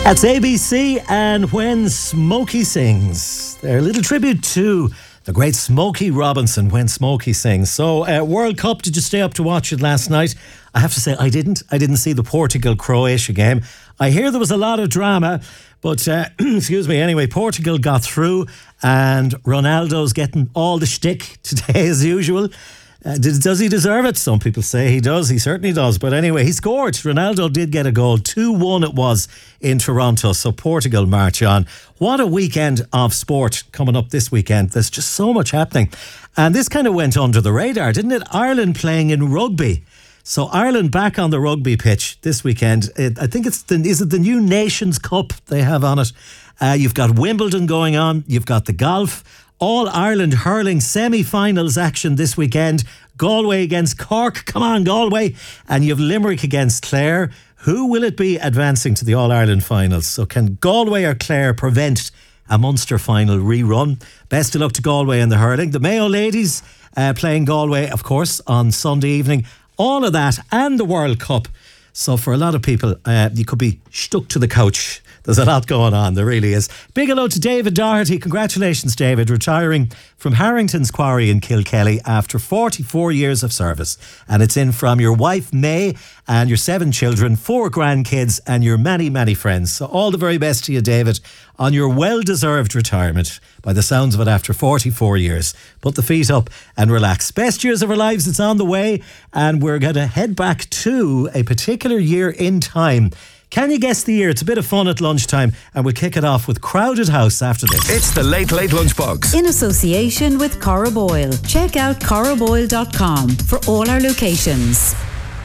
That's ABC and When Smokey Sings. Their little tribute to the great Smokey Robinson, When Smokey Sings. So, World Cup, did you stay up to watch it last night? I have to say, I didn't. I didn't see the Portugal-Croatia game. I hear there was a lot of drama, but, excuse me, anyway, Portugal got through and Ronaldo's getting all the shtick today as usual. Does he deserve it? Some people say he does. He certainly does. But anyway, he scored. Ronaldo did get a goal. 2-1 it was in Toronto. So Portugal march on. What a weekend of sport coming up this weekend. There's just so much happening. And this kind of went under the radar, didn't it? Ireland playing in rugby. So Ireland back on the rugby pitch this weekend. I think is it the new Nations Cup they have on it? You've got Wimbledon going on. You've got the golf. All Ireland hurling semi-finals action this weekend. Galway against Cork. Come on, Galway. And you have Limerick against Clare. Who will it be advancing to the All-Ireland finals? So can Galway or Clare prevent a Munster final rerun? Best of luck to Galway in the hurling. The Mayo ladies playing Galway, of course, on Sunday evening. All of that and the World Cup. So for a lot of people, you could be stuck to the couch. There's a lot going on, there really is. Big hello to David Doherty. Congratulations, David, retiring from Harrington's Quarry in Kilkelly after 44 years of service. And it's in from your wife, May, and your 7 children, 4 grandkids, and your many, many friends. So all the very best to you, David, on your well-deserved retirement, by the sounds of it, after 44 years. Put the feet up and relax. Best years of our lives, it's on the way, and we're going to head back to a particular year in time. Can you guess the year? It's a bit of fun at lunchtime, and we'll kick it off with Crowded House after this. It's the Late Late Lunchbox. In association with Cora Boyle. Check out coraboyle.com for all our locations.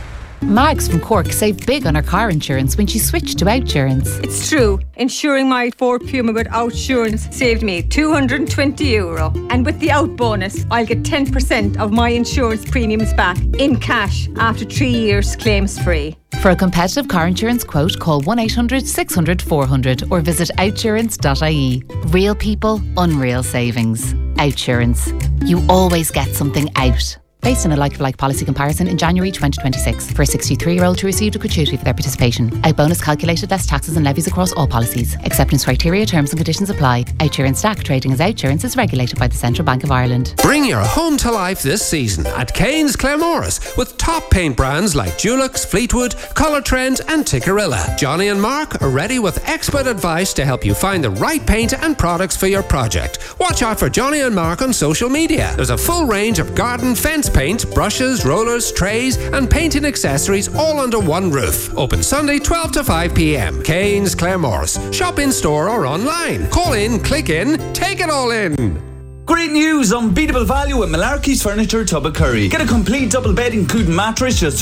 Mags from Cork saved big on her car insurance when she switched to Outsurance. It's true. Insuring my Ford Puma with Outsurance saved me €220. And with the Out bonus, I'll get 10% of my insurance premiums back in cash after 3 years claims free. For a competitive car insurance quote, call 1-800-600-400 or visit outsurance.ie. Real people, unreal savings. Outsurance. You always get something out. Based on a like-for-like policy comparison in January 2026. For a 63-year-old who received a gratuity for their participation. Out bonus calculated less taxes and levies across all policies. Acceptance criteria, terms and conditions apply. Outsurance DAC trading as Outsurance is regulated by the Central Bank of Ireland. Bring your home to life this season at Kane's Claremorris with top paint brands like Dulux, Fleetwood, Colour Trend and Tikkurila. Johnny and Mark are ready with expert advice to help you find the right paint and products for your project. Watch out for Johnny and Mark on social media. There's a full range of garden fence paint, brushes, rollers, trays and painting accessories all under one roof. Open Sunday 12 to 5 p.m. Kane's Claremorris. Shop in store or online. Call in, click in, take it all in. Great news! Unbeatable value at Malarkey's Furniture, Tubbercurry. Get a complete double bed including mattress just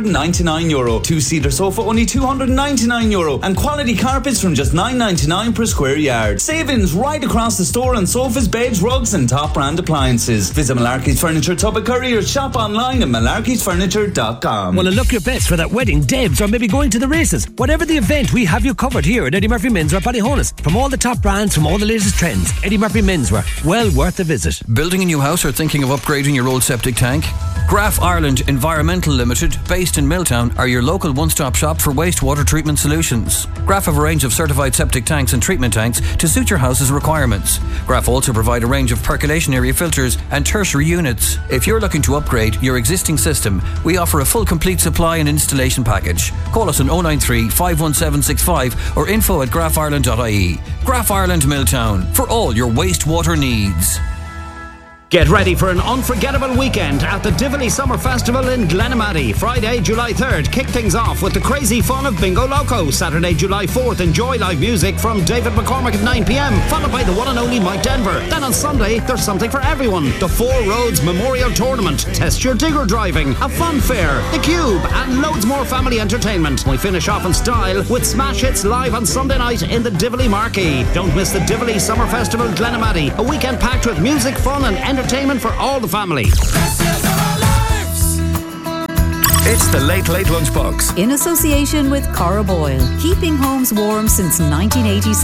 €399. 2-seater sofa only €299. And quality carpets from just $9.99 per square yard. Savings right across the store on sofas, beds, rugs and top brand appliances. Visit Malarkey's Furniture, Tubbercurry or shop online at malarkeysfurniture.com. Want to look your best for that wedding, debs or maybe going to the races? Whatever the event, we have you covered here at Eddie Murphy Menswear Ballyhonus. From all the top brands, from all the latest trends, Eddie Murphy Menswear, well worth the visit. Building a new house or thinking of upgrading your old septic tank? Graf Ireland Environmental Limited, based in Milltown, are your local one-stop shop for wastewater treatment solutions. Graf have a range of certified septic tanks and treatment tanks to suit your house's requirements. Graf also provide a range of percolation area filters and tertiary units. If you're looking to upgrade your existing system, we offer a full complete supply and installation package. Call us on 093 51765 or info@grafireland.ie. Graf Ireland Milltown, for all your wastewater needs. Get ready for an unforgettable weekend at the Tivoli Summer Festival in Glenamaddy. Friday, July 3rd, kick things off with the crazy fun of Bingo Loco. Saturday, July 4th, enjoy live music from David McCormick at 9 p.m, followed by the one and only Mike Denver. Then on Sunday, there's something for everyone. The Four Roads Memorial Tournament, test your digger driving, a fun fair, the Cube, and loads more family entertainment. We finish off in style with Smash Hits live on Sunday night in the Tivoli Marquee. Don't miss the Tivoli Summer Festival Glenamaddy, a weekend packed with music, fun and entertainment for all the family. It's the Late Late Lunchbox. In association with Cora Boyle. Keeping homes warm since 1987.